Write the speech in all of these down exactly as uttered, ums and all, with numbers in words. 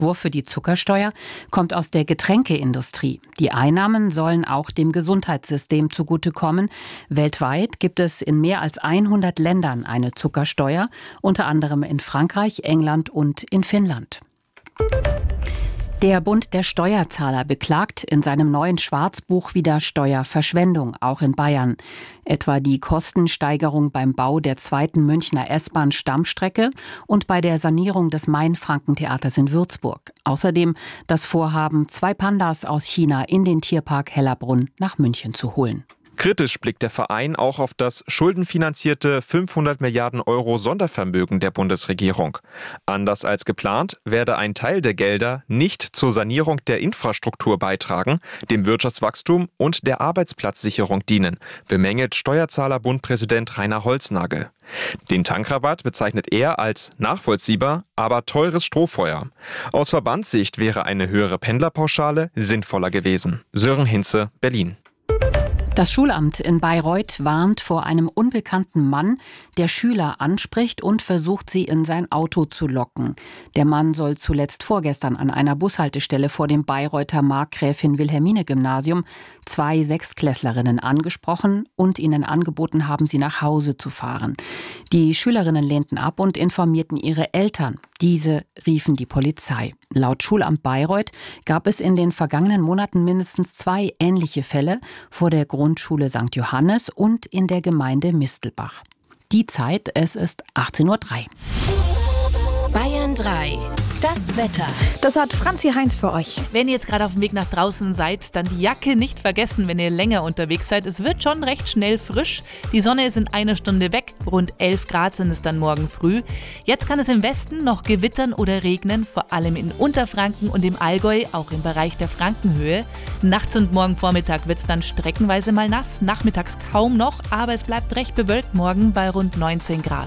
Wurf für die Zuckersteuer kommt aus der Getränkeindustrie. Die Einnahmen sollen auch dem Gesundheitssystem zugutekommen. Weltweit gibt es in mehr als hundert Ländern eine Zuckersteuer, unter anderem in Frankreich, England und in Finnland. Der Bund der Steuerzahler beklagt in seinem neuen Schwarzbuch wieder Steuerverschwendung, auch in Bayern. Etwa die Kostensteigerung beim Bau der zweiten Münchner S-Bahn-Stammstrecke und bei der Sanierung des Main-Franken-Theaters in Würzburg. Außerdem das Vorhaben, zwei Pandas aus China in den Tierpark Hellerbrunn nach München zu holen. Kritisch blickt der Verein auch auf das schuldenfinanzierte fünfhundert Milliarden Euro Sondervermögen der Bundesregierung. Anders als geplant werde ein Teil der Gelder nicht zur Sanierung der Infrastruktur beitragen, dem Wirtschaftswachstum und der Arbeitsplatzsicherung dienen, bemängelt Steuerzahlerbund-Präsident Rainer Holznagel. Den Tankrabatt bezeichnet er als nachvollziehbar, aber teures Strohfeuer. Aus Verbandssicht wäre eine höhere Pendlerpauschale sinnvoller gewesen. Sören Hinze, Berlin. Das Schulamt in Bayreuth warnt vor einem unbekannten Mann, der Schüler anspricht und versucht, sie in sein Auto zu locken. Der Mann soll zuletzt vorgestern an einer Bushaltestelle vor dem Bayreuther Markgräfin-Wilhelmine-Gymnasium zwei Sechstklässlerinnen angesprochen und ihnen angeboten haben, sie nach Hause zu fahren. Die Schülerinnen lehnten ab und informierten ihre Eltern. Diese riefen die Polizei. Laut Schulamt Bayreuth gab es in den vergangenen Monaten mindestens zwei ähnliche Fälle vor der Grundschule Sankt Johannes und in der Gemeinde Mistelbach. Die Zeit, es ist achtzehn Uhr drei. Bayern drei. Das Wetter. Das hat Franzi Heinz für euch. Wenn ihr jetzt gerade auf dem Weg nach draußen seid, dann die Jacke nicht vergessen, wenn ihr länger unterwegs seid. Es wird schon recht schnell frisch. Die Sonne ist in einer Stunde weg. Rund elf Grad sind es dann morgen früh. Jetzt kann es im Westen noch gewittern oder regnen, vor allem in Unterfranken und im Allgäu, auch im Bereich der Frankenhöhe. Nachts und morgen Vormittag wird es dann streckenweise mal nass, nachmittags kaum noch, aber es bleibt recht bewölkt morgen bei rund neunzehn Grad.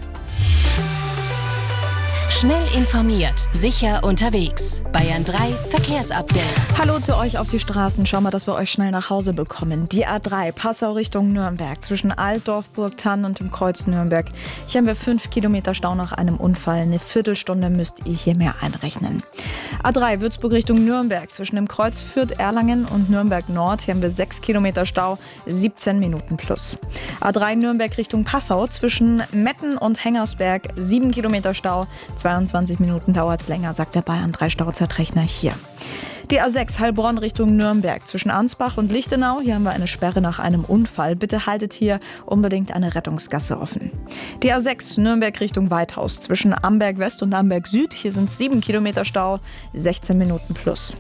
Schnell informiert, sicher unterwegs. Bayern drei Verkehrsupdate. Hallo zu euch auf die Straßen. Schauen wir, dass wir euch schnell nach Hause bekommen. Die A drei, Passau Richtung Nürnberg, zwischen Altdorf, Burgthann und dem Kreuz Nürnberg. Hier haben wir fünf Kilometer Stau nach einem Unfall. Eine Viertelstunde müsst ihr hier mehr einrechnen. A drei, Würzburg Richtung Nürnberg, zwischen dem Kreuz Fürth-Erlangen und Nürnberg Nord. Hier haben wir sechs Kilometer Stau, siebzehn Minuten plus. A drei, Nürnberg Richtung Passau, zwischen Metten und Hengersberg, sieben Kilometer Stau, zweiundzwanzig Minuten dauert es länger, sagt der Bayern drei Stauzeitrechner hier. Die A sechs Heilbronn Richtung Nürnberg, zwischen Ansbach und Lichtenau. Hier haben wir eine Sperre nach einem Unfall. Bitte haltet hier unbedingt eine Rettungsgasse offen. Die A sechs Nürnberg Richtung Weithaus, zwischen Amberg West und Amberg Süd. Hier sind es sieben Kilometer Stau, sechzehn Minuten plus.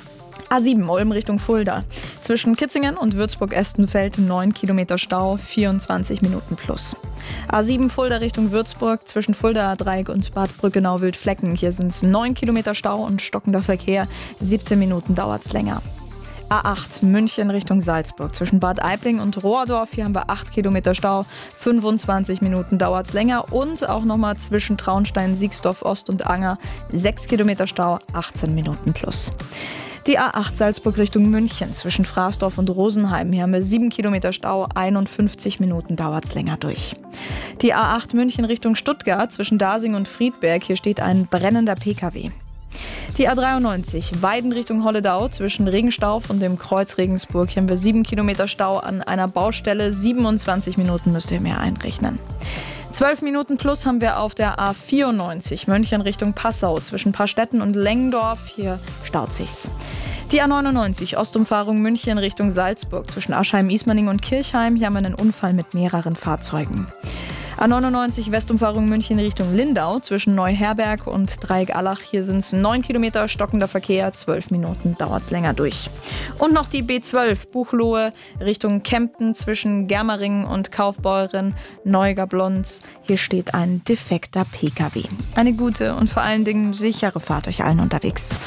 A sieben Ulm Richtung Fulda, zwischen Kitzingen und Würzburg-Estenfeld neun Kilometer Stau, vierundzwanzig Minuten plus. A sieben Fulda Richtung Würzburg, zwischen Fuldaer Dreieck und Bad Brückenau-Wildflecken. Hier sind es neun Kilometer Stau und stockender Verkehr, siebzehn Minuten dauert es länger. A acht München Richtung Salzburg, zwischen Bad Aibling und Rohrdorf. Hier haben wir acht Kilometer Stau, fünfundzwanzig Minuten dauert es länger. Und auch nochmal zwischen Traunstein, Siegsdorf Ost und Anger sechs Kilometer Stau, achtzehn Minuten plus. Die A acht Salzburg Richtung München, zwischen Fraßdorf und Rosenheim. Hier haben wir sieben Kilometer Stau, einundfünfzig Minuten dauert es länger durch. Die A acht München Richtung Stuttgart, zwischen Dasing und Friedberg. Hier steht ein brennender P K W. Die A dreiundneunzig Weiden Richtung Holledau, zwischen Regenstauf und dem Kreuz Regensburg. Hier haben wir sieben Kilometer Stau an einer Baustelle. siebenundzwanzig Minuten müsst ihr mehr einrechnen. zwölf Minuten plus haben wir auf der A vierundneunzig München Richtung Passau, zwischen Paarstetten und Lengendorf. Hier staut sich's. Die A neunundneunzig Ostumfahrung München Richtung Salzburg, zwischen Aschheim-Ismaning und Kirchheim. Hier haben wir einen Unfall mit mehreren Fahrzeugen. A neunundneunzig Westumfahrung München Richtung Lindau, zwischen Neuherberg und Dreieck-Allach. Hier sind es neun Kilometer, stockender Verkehr, zwölf Minuten dauert es länger durch. Und noch die B zwölf Buchloe Richtung Kempten, zwischen Germering und Kaufbeuren, Neugablonz. Hier steht ein defekter P K W. Eine gute und vor allen Dingen sichere Fahrt euch allen unterwegs.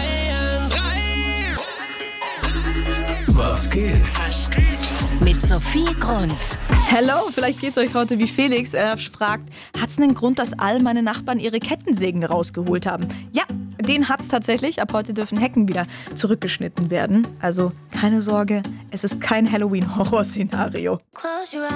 Was geht? Was geht? Mit Sophie Grund. Hello, vielleicht geht's euch heute wie Felix. Er fragt, hat's einen Grund, dass all meine Nachbarn ihre Kettensägen rausgeholt haben? Ja, den hat's tatsächlich. Ab heute dürfen Hecken wieder zurückgeschnitten werden. Also keine Sorge, es ist kein Halloween-Horrorszenario.